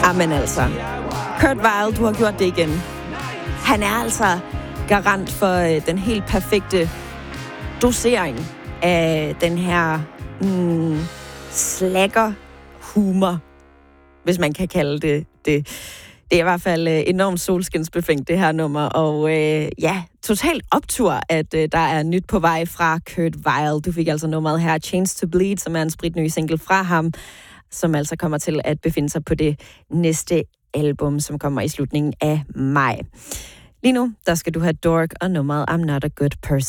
Amen altså. Kurt Weill, du har gjort det igen. Han er altså garant for den helt perfekte dosering af den her slacker humor, hvis man kan kalde det det. Det er i hvert fald enormt solskinsbefængt, det her nummer. Og totalt optur, at der er nyt på vej fra Kurt Weill. Du fik altså nummeret her, Chains to Bleed, som er en spritny single fra ham, som altså kommer til at befinde sig på det næste album, som kommer i slutningen af maj. Lige nu, der skal du have Dork og nummeret I'm Not a Good Person.